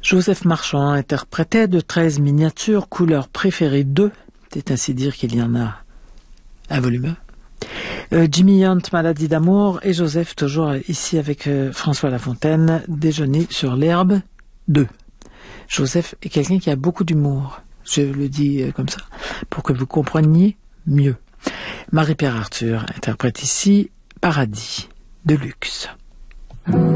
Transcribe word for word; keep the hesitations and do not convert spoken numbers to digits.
Joseph Marchand interprétait de treize miniatures, couleur préférée deux. C'est ainsi dire qu'il y en a un volume. Euh, Jimmy Hunt, Maladie d'amour, et Joseph, toujours ici avec euh, François Lafontaine, Déjeuner sur l'herbe deux. Joseph est quelqu'un qui a beaucoup d'humour, je le dis euh, comme ça, pour que vous compreniez mieux. Marie-Pierre Arthur interprète ici Paradis de luxe.